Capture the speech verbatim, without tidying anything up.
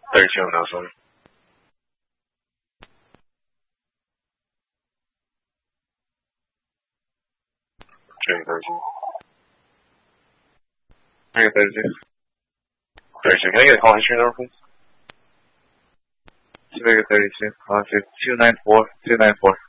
thirty-two on this one. Okay, thirty-two. Okay, thirty-two. thirty-two. Can I get a call history number, please? Civic thirty-two. Call two nine four two nine four.